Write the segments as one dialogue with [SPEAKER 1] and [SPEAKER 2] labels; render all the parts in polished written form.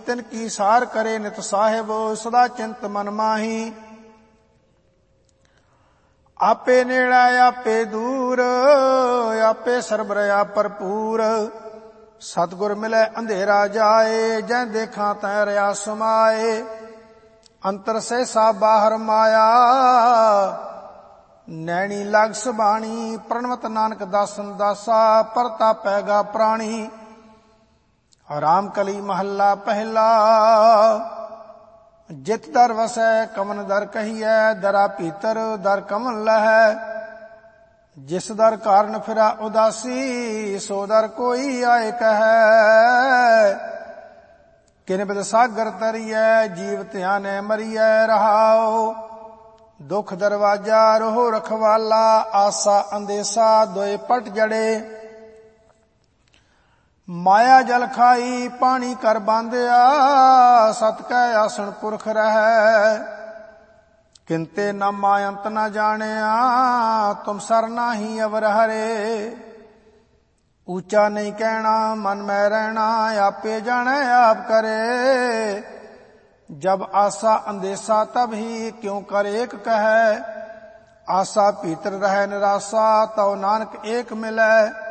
[SPEAKER 1] तिनकी सार करे नित साहिब, सदा चिंत मन माही। आपे नेड़ा आपे दूर, आपे सरबर आप भरपूर। सतगुर मिले अंधेरा जाए, जै देखा तै रया समाए। अंतर सहसा बाहर माया, नैनी लाग सुबाणी। प्रणवत नानक दासन दासा, परता पैगा प्राणी। राम कली महला पहला, जित दर वसै कमन दर कहिए। दरा भीतर दर कमन लहै, जिस दर कारण फिरा उदासी। सो दर कोई आए कहे, किन बिद सागर तरिए। जीव त्याने मरिए रहाओ, दुख दरवाजा रोह रखवाला। आसा अंदेसा दोए पट जड़े, माया जल खाई पानी कर बांधिया। सत कै आसन पुरख रहै, किंते न मायंत न जानिया। तुम सर नाही अवर हरे, ऊंचा नहीं कहना मन में रहना। आपे जाने आप करे, जब आसा अंदेसा तब ही क्यों कर एक कहे। आसा भीतर रहे निराशा, तो नानक एक मिले।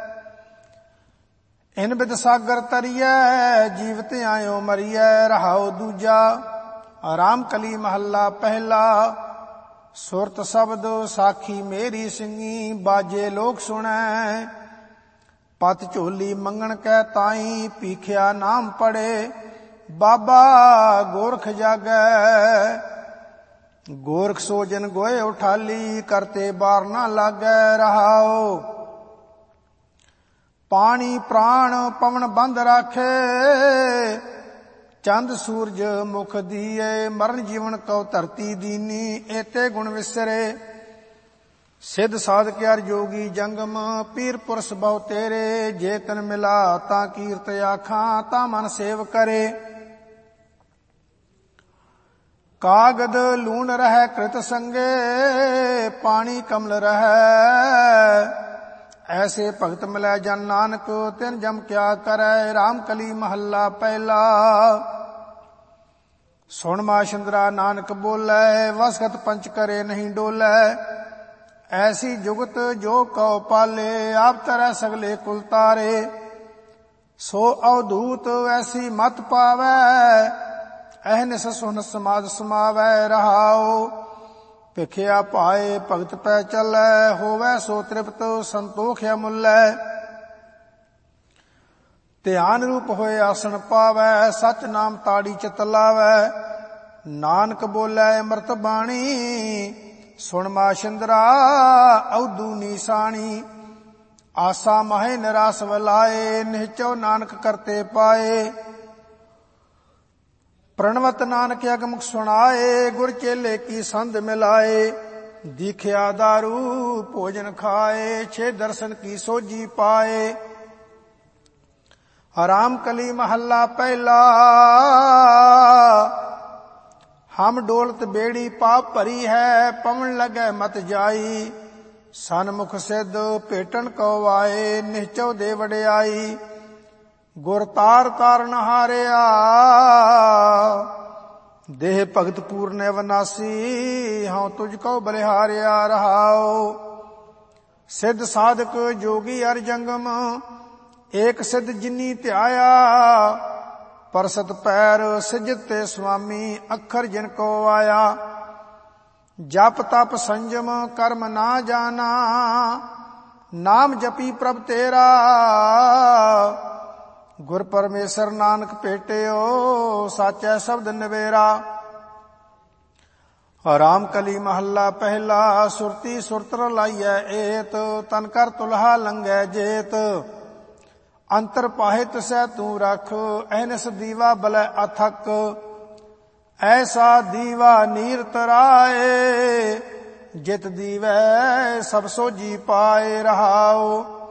[SPEAKER 1] इन बिद सागर तरिए, जीवत आयो मरिए रहाओ दूजा। राम कली महला पहला, सुरत शब्द साखी मेरी सिंगी। बाजे लोक सुनै, पत झोली मंगण कै ताई। पीखिया नाम पड़े, बाबा गोरख जागै। गोरख सो जन गोए उठाली, करते बार ना लागै रहाओ। पानी प्राण पवन बंद राखे, चंद सूरज मुख दिए। मरण जीवन कौ धरती दीनी, एते गुण विसरे। सिद्ध साधक यार जोगी जंगम, पीर पुरुष बहु तेरे। जे तन मिला ता कीर्त आखां, ता मन सेव करे। कागद लून रह कृत संगे, पानी कमल रह। ऐसे भगत मिलै जन नानक, तिन जम क्या करे। राम कली महला पहला, सुन माशिंद्रा नानक बोले। वसगत पंच करे नहीं डोले, ऐसी जुगत जो कौ पाले। आप तरह सगले कुल तारे, सो अवधूत ऐसी मत पावै। अहनिस सुन समाज समावै रहाओ। भिखिया पाए भगत पै चलै, होवै सो तृप्त संतोख अमुलै। ध्यान रूप होए आसन पावै, सच नाम ताड़ी चित लावै। नानक बोलै अमृत बाणी, सुन माशिंद्रा अवधू नीसाणी। आसा माहे निरास वलाए, निहचो नानक करते पाए। प्रणवत नानक अगमुख सुनाए, गुर चेले की संध मिलाए। दीखिया दारू भोजन खाए, छे दर्शन की सोजी पाए। राम कली महला पहला, हम डोलत बेड़ी पाप भरी है। पवन लगे मत जाई, सनमुख सिद्ध भेटन को आए। निश्चो दे वडियाई, गुर तार ताਰਨ हारिया। देह भगत पूर्ण अविनाशी, हाँ तुझको बलिहारिया रहाओ। सिद्ध साधक जोगी अर जंगम, एक सिद्ध जिनी ध्याया। परसत पैर सिजते स्वामी, अखर जिनको आया। जप तप संजम कर्म ना जाना, नाम जपी प्रभ तेरा। गुर परमेश्वर नानक भेटियो, साचै शब्द नवेरा। राम कली महला पहला, सुरती सुरतर लाइयै एत। तन कर तुलहा लंघै जेत, अंतर पाहे तिसै तू रख। अहनिस दीवा बलै अथक, ऐसा दीवा नीर तराए। जित दीवै सब सोजी पाए रहाओ।